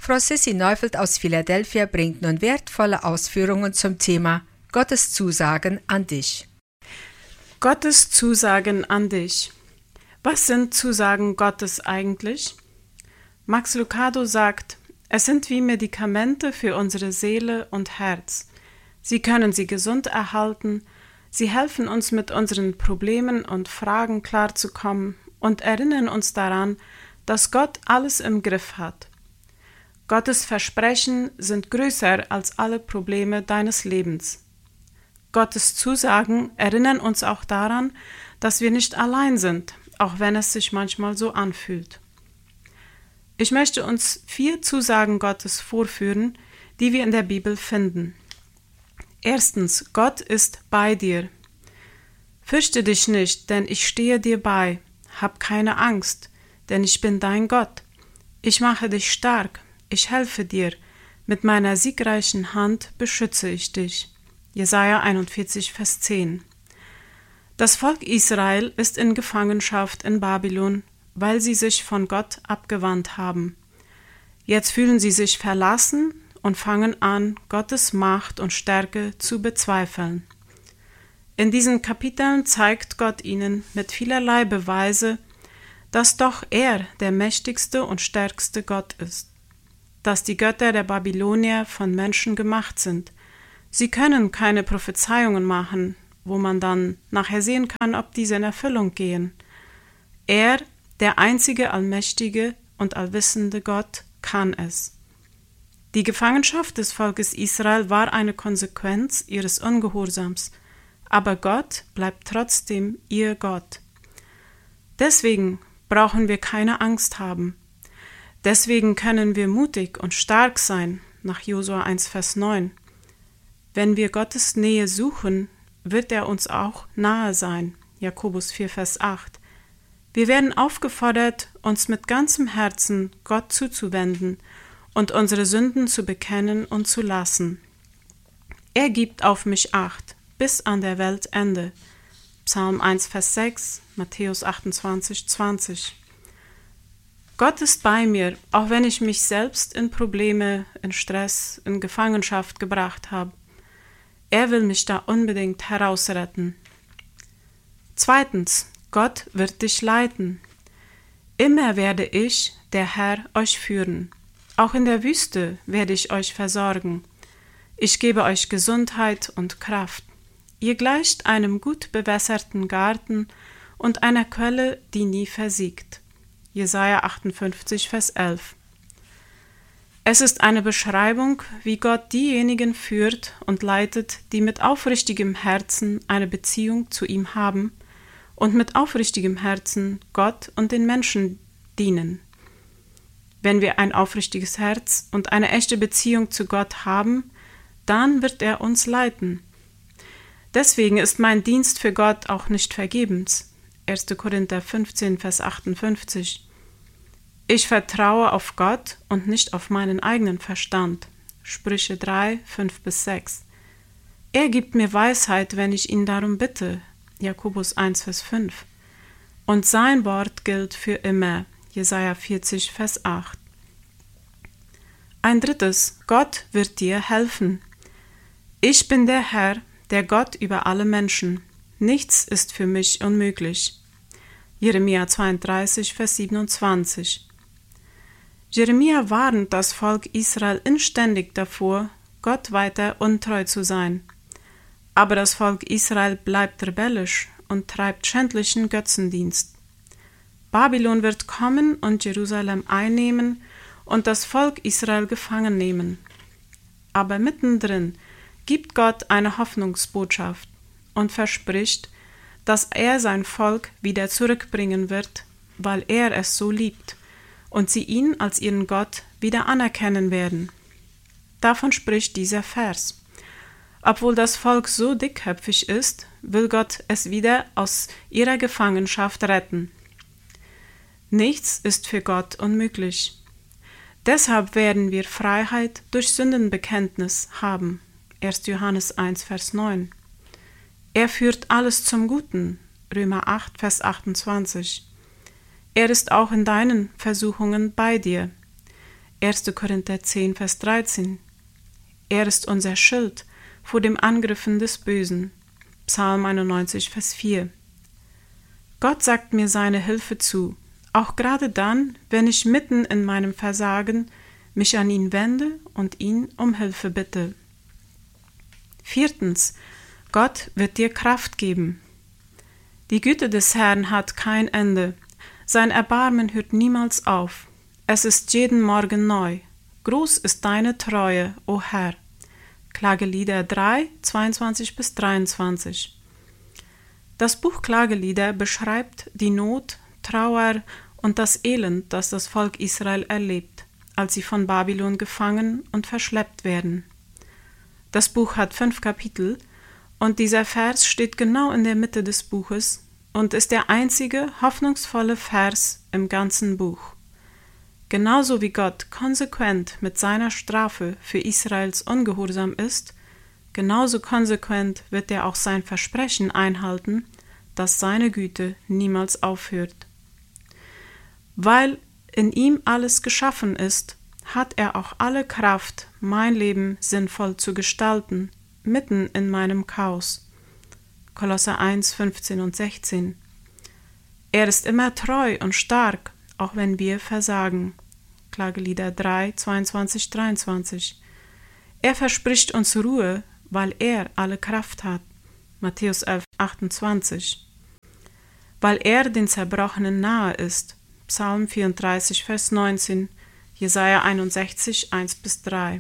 Frau Sissi Neufeld aus Philadelphia bringt nun wertvolle Ausführungen zum Thema Gottes Zusagen an dich. Gottes Zusagen an dich. Was sind Zusagen Gottes eigentlich? Max Lucado sagt, es sind wie Medikamente für unsere Seele und Herz. Sie können sie gesund erhalten, sie helfen uns mit unseren Problemen und Fragen klarzukommen und erinnern uns daran, dass Gott alles im Griff hat. Gottes Versprechen sind größer als alle Probleme deines Lebens. Gottes Zusagen erinnern uns auch daran, dass wir nicht allein sind, auch wenn es sich manchmal so anfühlt. Ich möchte uns 4 Zusagen Gottes vorführen, die wir in der Bibel finden. Erstens, Gott ist bei dir. Fürchte dich nicht, denn ich stehe dir bei. Hab keine Angst, denn ich bin dein Gott. Ich mache dich stark, ich helfe dir. Mit meiner siegreichen Hand beschütze ich dich. Jesaja 41, Vers 10. Das Volk Israel ist in Gefangenschaft in Babylon, weil sie sich von Gott abgewandt haben. Jetzt fühlen sie sich verlassen und fangen an, Gottes Macht und Stärke zu bezweifeln. In diesen Kapiteln zeigt Gott ihnen mit vielerlei Beweise, dass doch er der mächtigste und stärkste Gott ist, dass die Götter der Babylonier von Menschen gemacht sind. Sie können keine Prophezeiungen machen, wo man dann nachher sehen kann, ob diese in Erfüllung gehen. Er, der einzige allmächtige und allwissende Gott, kann es. Die Gefangenschaft des Volkes Israel war eine Konsequenz ihres Ungehorsams, aber Gott bleibt trotzdem ihr Gott. Deswegen brauchen wir keine Angst haben. Deswegen können wir mutig und stark sein, nach Josua 1, Vers 9. Wenn wir Gottes Nähe suchen, wird er uns auch nahe sein, Jakobus 4, Vers 8. Wir werden aufgefordert, uns mit ganzem Herzen Gott zuzuwenden und unsere Sünden zu bekennen und zu lassen. Er gibt auf mich Acht, bis an der Weltende. Psalm 1, Vers 6, Matthäus 28, 20. Gott ist bei mir, auch wenn ich mich selbst in Probleme, in Stress, in Gefangenschaft gebracht habe. Er will mich da unbedingt herausretten. Zweitens, Gott wird dich leiten. Immer werde ich, der Herr, euch führen. Auch in der Wüste werde ich euch versorgen. Ich gebe euch Gesundheit und Kraft. Ihr gleicht einem gut bewässerten Garten und einer Quelle, die nie versiegt. Jesaja 58, Vers 11. Es ist eine Beschreibung, wie Gott diejenigen führt und leitet, die mit aufrichtigem Herzen eine Beziehung zu ihm haben und mit aufrichtigem Herzen Gott und den Menschen dienen. Wenn wir ein aufrichtiges Herz und eine echte Beziehung zu Gott haben, dann wird er uns leiten. Deswegen ist mein Dienst für Gott auch nicht vergebens. 1. Korinther 15, Vers 58. Ich vertraue auf Gott und nicht auf meinen eigenen Verstand. Sprüche 3, 5 bis 6. Er gibt mir Weisheit, wenn ich ihn darum bitte. Jakobus 1, Vers 5. Und sein Wort gilt für immer. Jesaja 40, Vers 8. Ein drittes, Gott wird dir helfen. Ich bin der Herr, der Gott über alle Menschen. Nichts ist für mich unmöglich. Jeremia 32, Vers 27. Jeremia warnt das Volk Israel inständig davor, Gott weiter untreu zu sein. Aber das Volk Israel bleibt rebellisch und treibt schändlichen Götzendienst. Babylon wird kommen und Jerusalem einnehmen und das Volk Israel gefangen nehmen. Aber mittendrin gibt Gott eine Hoffnungsbotschaft und verspricht, dass er sein Volk wieder zurückbringen wird, weil er es so liebt und sie ihn als ihren Gott wieder anerkennen werden. Davon spricht dieser Vers. Obwohl das Volk so dickköpfig ist, will Gott es wieder aus ihrer Gefangenschaft retten. Nichts ist für Gott unmöglich. Deshalb werden wir Freiheit durch Sündenbekenntnis haben. 1. Johannes 1, Vers 9. Er führt alles zum Guten. Römer 8, Vers 28. Er ist auch in deinen Versuchungen bei dir. 1. Korinther 10, Vers 13. Er ist unser Schild vor dem Angriffen des Bösen. Psalm 91, Vers 4. Gott sagt mir seine Hilfe zu, auch gerade dann, wenn ich mitten in meinem Versagen mich an ihn wende und ihn um Hilfe bitte. 4. Gott wird dir Kraft geben. Die Güte des Herrn hat kein Ende. Sein Erbarmen hört niemals auf. Es ist jeden Morgen neu. Groß ist deine Treue, o Herr. Klagelieder 3, 22-23. Das Buch Klagelieder beschreibt die Not, Trauer und das Elend, das das Volk Israel erlebt, als sie von Babylon gefangen und verschleppt werden. Das Buch hat 5 Kapitel und dieser Vers steht genau in der Mitte des Buches und ist der einzige hoffnungsvolle Vers im ganzen Buch. Genauso wie Gott konsequent mit seiner Strafe für Israels Ungehorsam ist, genauso konsequent wird er auch sein Versprechen einhalten, dass seine Güte niemals aufhört. Weil in ihm alles geschaffen ist, hat er auch alle Kraft, mein Leben sinnvoll zu gestalten, mitten in meinem Chaos. Kolosser 1, 15 und 16. Er ist immer treu und stark, auch wenn wir versagen. Klagelieder 3, 22, 23. Er verspricht uns Ruhe, weil er alle Kraft hat. Matthäus 11, 28. Weil er den Zerbrochenen nahe ist. Psalm 34, Vers 19, Jesaja 61, 1-3.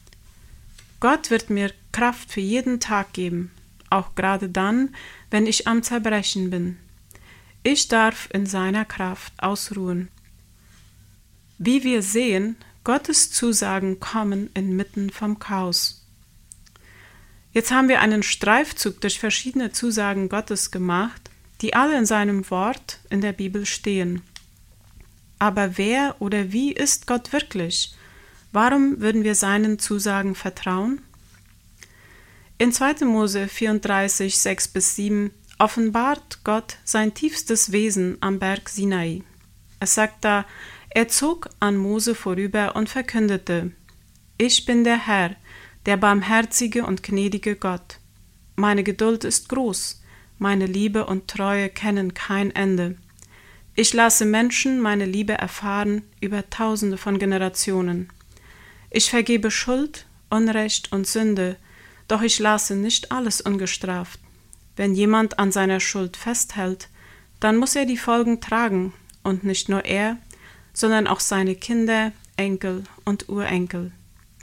Gott wird mir Kraft für jeden Tag geben, auch gerade dann, wenn ich am Zerbrechen bin. Ich darf in seiner Kraft ausruhen. Wie wir sehen, Gottes Zusagen kommen inmitten vom Chaos. Jetzt haben wir einen Streifzug durch verschiedene Zusagen Gottes gemacht, die alle in seinem Wort in der Bibel stehen. Aber wer oder wie ist Gott wirklich? Warum würden wir seinen Zusagen vertrauen? In 2. Mose 34, 6-7 offenbart Gott sein tiefstes Wesen am Berg Sinai. Es sagt da, er zog an Mose vorüber und verkündete: Ich bin der Herr, der barmherzige und gnädige Gott. Meine Geduld ist groß, meine Liebe und Treue kennen kein Ende. Ich lasse Menschen meine Liebe erfahren über Tausende von Generationen. Ich vergebe Schuld, Unrecht und Sünde, doch ich lasse nicht alles ungestraft. Wenn jemand an seiner Schuld festhält, dann muss er die Folgen tragen, und nicht nur er, sondern auch seine Kinder, Enkel und Urenkel.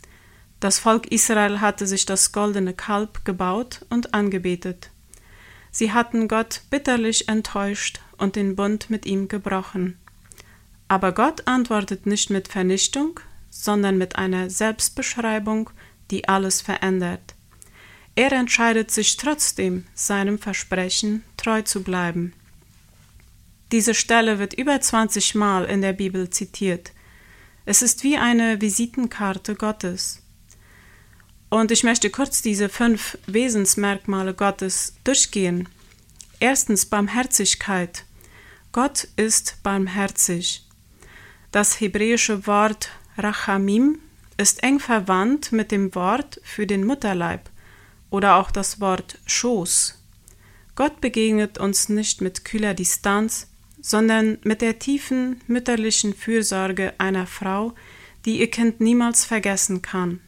Das Volk Israel hatte sich das goldene Kalb gebaut und angebetet. Sie hatten Gott bitterlich enttäuscht und den Bund mit ihm gebrochen. Aber Gott antwortet nicht mit Vernichtung, sondern mit einer Selbstbeschreibung, die alles verändert. Er entscheidet sich trotzdem, seinem Versprechen treu zu bleiben. Diese Stelle wird über 20 Mal in der Bibel zitiert. Es ist wie eine Visitenkarte Gottes. Und ich möchte kurz diese 5 Wesensmerkmale Gottes durchgehen. Erstens Barmherzigkeit. Gott ist barmherzig. Das hebräische Wort Rachamim ist eng verwandt mit dem Wort für den Mutterleib oder auch das Wort Schoß. Gott begegnet uns nicht mit kühler Distanz, sondern mit der tiefen mütterlichen Fürsorge einer Frau, die ihr Kind niemals vergessen kann.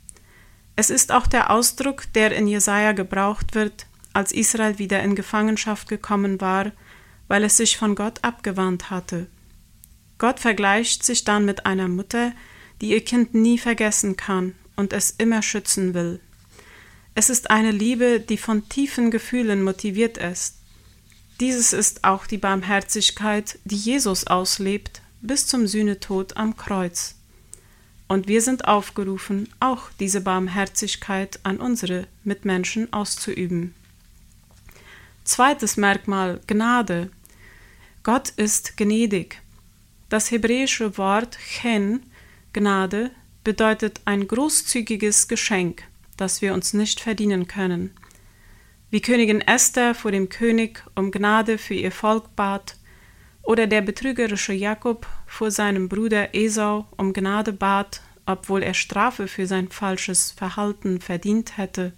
Es ist auch der Ausdruck, der in Jesaja gebraucht wird, als Israel wieder in Gefangenschaft gekommen war, weil es sich von Gott abgewandt hatte. Gott vergleicht sich dann mit einer Mutter, die ihr Kind nie vergessen kann und es immer schützen will. Es ist eine Liebe, die von tiefen Gefühlen motiviert ist. Dieses ist auch die Barmherzigkeit, die Jesus auslebt, bis zum Sühnetod am Kreuz. Und wir sind aufgerufen, auch diese Barmherzigkeit an unsere Mitmenschen auszuüben. Zweites Merkmal, Gnade. Gott ist gnädig. Das hebräische Wort Chen, Gnade, bedeutet ein großzügiges Geschenk, das wir uns nicht verdienen können. Wie Königin Esther vor dem König um Gnade für ihr Volk bat, Oder der betrügerische Jakob vor seinem Bruder Esau um Gnade bat, obwohl er Strafe für sein falsches Verhalten verdient hätte.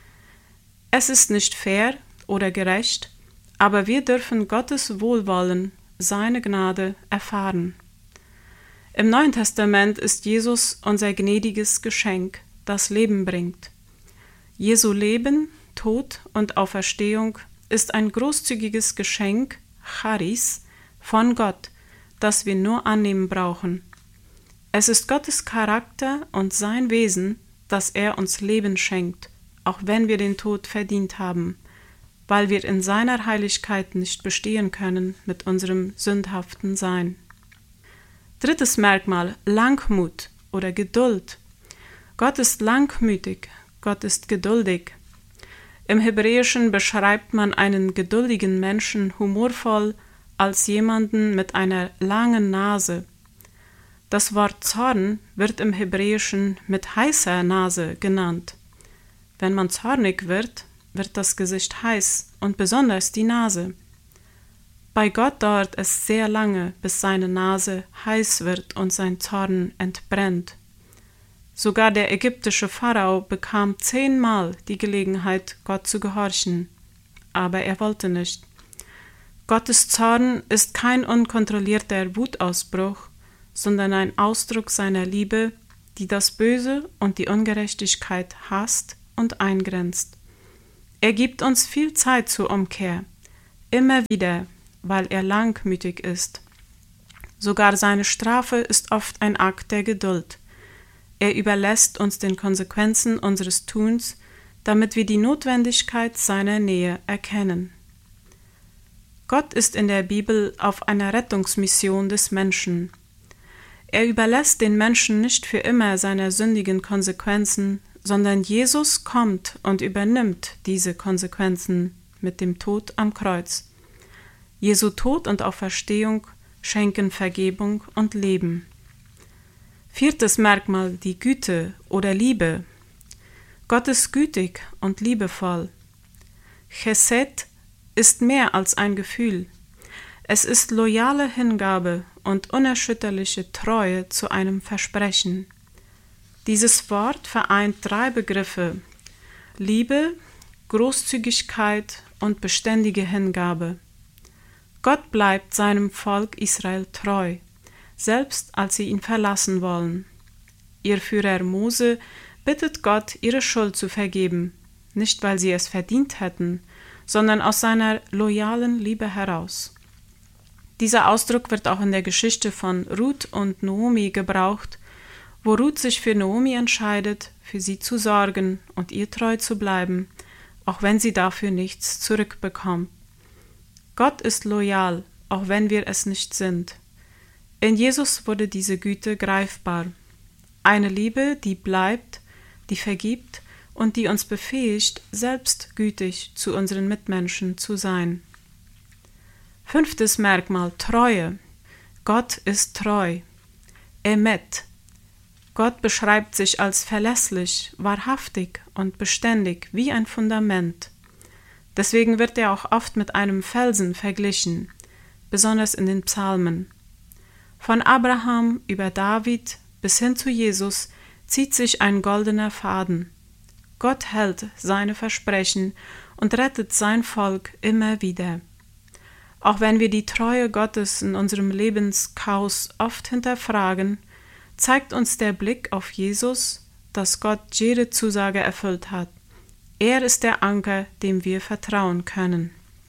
Es ist nicht fair oder gerecht, aber wir dürfen Gottes Wohlwollen, seine Gnade erfahren. Im Neuen Testament ist Jesus unser gnädiges Geschenk, das Leben bringt. Jesu Leben, Tod und Auferstehung ist ein großzügiges Geschenk, Charis, von Gott, das wir nur annehmen brauchen. Es ist Gottes Charakter und sein Wesen, dass er uns Leben schenkt, auch wenn wir den Tod verdient haben, weil wir in seiner Heiligkeit nicht bestehen können mit unserem sündhaften Sein. Drittes Merkmal, Langmut oder Geduld. Gott ist langmütig, Gott ist geduldig. Im Hebräischen beschreibt man einen geduldigen Menschen humorvoll als jemanden mit einer langen Nase. Das Wort Zorn wird im Hebräischen mit heißer Nase genannt. Wenn man zornig wird, wird das Gesicht heiß und besonders die Nase. Bei Gott dauert es sehr lange, bis seine Nase heiß wird und sein Zorn entbrennt. Sogar der ägyptische Pharao bekam 10-mal die Gelegenheit, Gott zu gehorchen, aber er wollte nicht. Gottes Zorn ist kein unkontrollierter Wutausbruch, sondern ein Ausdruck seiner Liebe, die das Böse und die Ungerechtigkeit hasst und eingrenzt. Er gibt uns viel Zeit zur Umkehr, immer wieder, weil er langmütig ist. Sogar seine Strafe ist oft ein Akt der Geduld. Er überlässt uns den Konsequenzen unseres Tuns, damit wir die Notwendigkeit seiner Nähe erkennen. Gott ist in der Bibel auf einer Rettungsmission des Menschen. Er überlässt den Menschen nicht für immer seiner sündigen Konsequenzen, sondern Jesus kommt und übernimmt diese Konsequenzen mit dem Tod am Kreuz. Jesu Tod und Auferstehung schenken Vergebung und Leben. Viertes Merkmal, die Güte oder Liebe. Gott ist gütig und liebevoll. Chesed ist mehr als ein Gefühl. Es ist loyale Hingabe und unerschütterliche Treue zu einem Versprechen. Dieses Wort vereint 3 Begriffe: Liebe, Großzügigkeit und beständige Hingabe. Gott bleibt seinem Volk Israel treu, selbst als sie ihn verlassen wollen. Ihr Führer Mose bittet Gott, ihre Schuld zu vergeben, nicht weil sie es verdient hätten, sondern aus seiner loyalen Liebe heraus. Dieser Ausdruck wird auch in der Geschichte von Ruth und Naomi gebraucht, wo Ruth sich für Naomi entscheidet, für sie zu sorgen und ihr treu zu bleiben, auch wenn sie dafür nichts zurückbekommt. Gott ist loyal, auch wenn wir es nicht sind. In Jesus wurde diese Güte greifbar. Eine Liebe, die bleibt, die vergibt und die uns befähigt, selbst gütig zu unseren Mitmenschen zu sein. 5. Merkmal, Treue. Gott ist treu. Emet. Gott beschreibt sich als verlässlich, wahrhaftig und beständig wie ein Fundament. Deswegen wird er auch oft mit einem Felsen verglichen, besonders in den Psalmen. Von Abraham über David bis hin zu Jesus zieht sich ein goldener Faden. Gott hält seine Versprechen und rettet sein Volk immer wieder. Auch wenn wir die Treue Gottes in unserem Lebenschaos oft hinterfragen, zeigt uns der Blick auf Jesus, dass Gott jede Zusage erfüllt hat. Er ist der Anker, dem wir vertrauen können.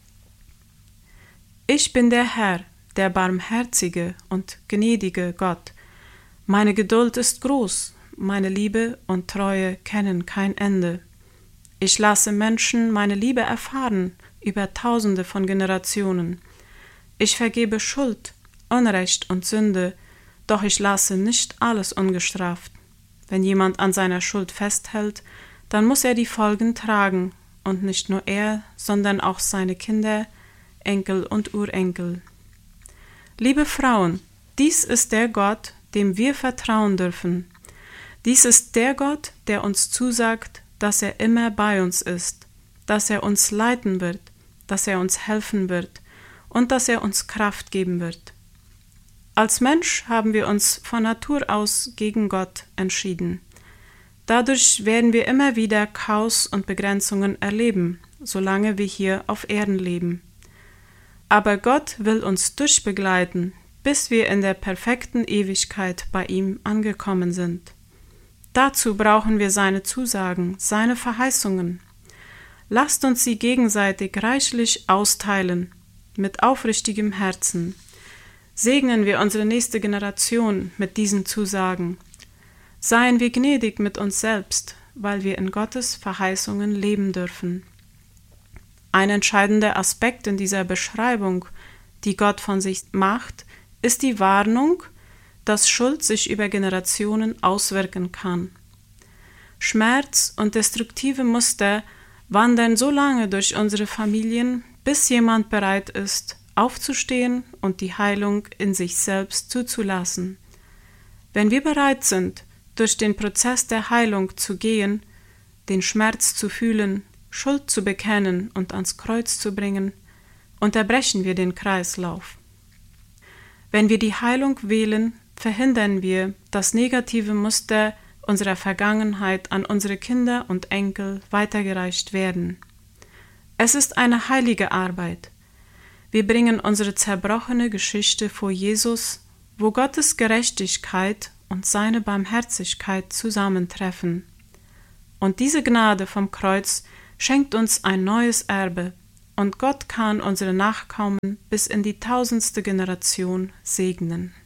Ich bin der Herr, der barmherzige und gnädige Gott. Meine Geduld ist groß, meine Liebe und Treue kennen kein Ende. Ich lasse Menschen meine Liebe erfahren über Tausende von Generationen. Ich vergebe Schuld, Unrecht und Sünde, doch ich lasse nicht alles ungestraft. Wenn jemand an seiner Schuld festhält, dann muss er die Folgen tragen, und nicht nur er, sondern auch seine Kinder, Enkel und Urenkel. Liebe Frauen, dies ist der Gott, dem wir vertrauen dürfen. Dies ist der Gott, der uns zusagt, dass er immer bei uns ist, dass er uns leiten wird, dass er uns helfen wird und dass er uns Kraft geben wird. Als Mensch haben wir uns von Natur aus gegen Gott entschieden. Dadurch werden wir immer wieder Chaos und Begrenzungen erleben, solange wir hier auf Erden leben. Aber Gott will uns durchbegleiten, bis wir in der perfekten Ewigkeit bei ihm angekommen sind. Dazu brauchen wir seine Zusagen, seine Verheißungen. Lasst uns sie gegenseitig reichlich austeilen, mit aufrichtigem Herzen. Segnen wir unsere nächste Generation mit diesen Zusagen. Seien wir gnädig mit uns selbst, weil wir in Gottes Verheißungen leben dürfen. Ein entscheidender Aspekt in dieser Beschreibung, die Gott von sich macht, ist die Warnung, dass Schuld sich über Generationen auswirken kann. Schmerz und destruktive Muster wandern so lange durch unsere Familien, bis jemand bereit ist, aufzustehen und die Heilung in sich selbst zuzulassen. Wenn wir bereit sind, durch den Prozess der Heilung zu gehen, den Schmerz zu fühlen, Schuld zu bekennen und ans Kreuz zu bringen, unterbrechen wir den Kreislauf. Wenn wir die Heilung wählen, verhindern wir, dass negative Muster unserer Vergangenheit an unsere Kinder und Enkel weitergereicht werden. Es ist eine heilige Arbeit. Wir bringen unsere zerbrochene Geschichte vor Jesus, wo Gottes Gerechtigkeit und seine Barmherzigkeit zusammentreffen. Und diese Gnade vom Kreuz schenkt uns ein neues Erbe, und Gott kann unsere Nachkommen bis in die 1000. Generation segnen.